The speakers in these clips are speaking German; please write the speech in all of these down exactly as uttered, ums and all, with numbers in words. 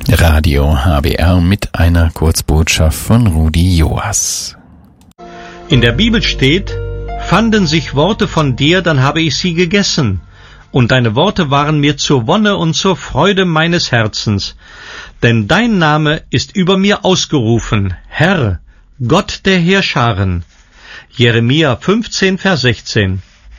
Radio H B R mit einer Kurzbotschaft von Rudi Joas. In der Bibel steht: Fanden sich Worte von dir, dann habe ich sie gegessen. Und deine Worte waren mir zur Wonne und zur Freude meines Herzens. Denn dein Name ist über mir ausgerufen, Herr, Gott der Heerscharen. Jeremia fünfzehn, Vers sechzehn.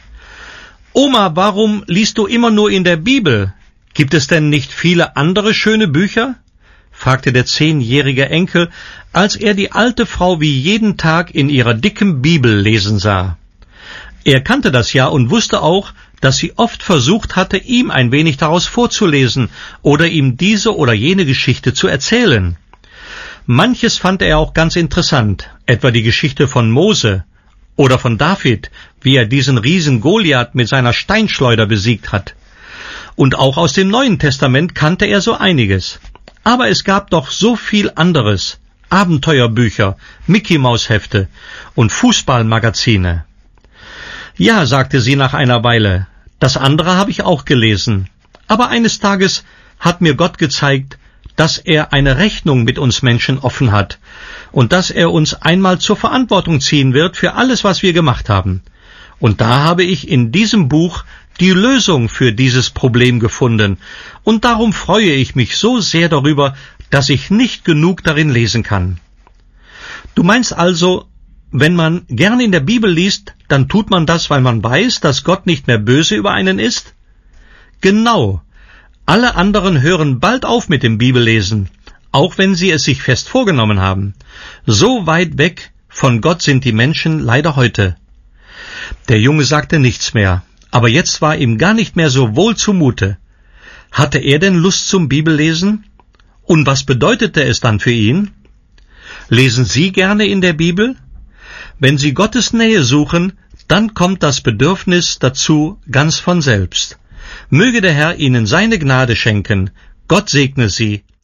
Oma, warum liest du immer nur in der Bibel? Gibt es denn nicht viele andere schöne Bücher? Fragte der zehnjährige Enkel, als er die alte Frau wie jeden Tag in ihrer dicken Bibel lesen sah. Er kannte das ja und wusste auch, dass sie oft versucht hatte, ihm ein wenig daraus vorzulesen oder ihm diese oder jene Geschichte zu erzählen. Manches fand er auch ganz interessant, etwa die Geschichte von Mose oder von David, wie er diesen Riesen Goliath mit seiner Steinschleuder besiegt hat. Und auch aus dem Neuen Testament kannte er so einiges. Aber es gab doch so viel anderes, Abenteuerbücher, Mickey-Maus-Hefte und Fußballmagazine. Ja, sagte sie nach einer Weile, das andere habe ich auch gelesen. Aber eines Tages hat mir Gott gezeigt, dass er eine Rechnung mit uns Menschen offen hat und dass er uns einmal zur Verantwortung ziehen wird für alles, was wir gemacht haben. Und da habe ich in diesem Buch die Lösung für dieses Problem gefunden. Und darum freue ich mich so sehr darüber, dass ich nicht genug darin lesen kann. Du meinst also, wenn man gern in der Bibel liest, dann tut man das, weil man weiß, dass Gott nicht mehr böse über einen ist? Genau. Alle anderen hören bald auf mit dem Bibellesen, auch wenn sie es sich fest vorgenommen haben. So weit weg von Gott sind die Menschen leider heute. Der Junge sagte nichts mehr, aber jetzt war ihm gar nicht mehr so wohl zumute. Hatte er denn Lust zum Bibellesen? Und was bedeutete es dann für ihn? Lesen Sie gerne in der Bibel? Wenn Sie Gottes Nähe suchen, dann kommt das Bedürfnis dazu ganz von selbst. Möge der Herr Ihnen seine Gnade schenken. Gott segne Sie.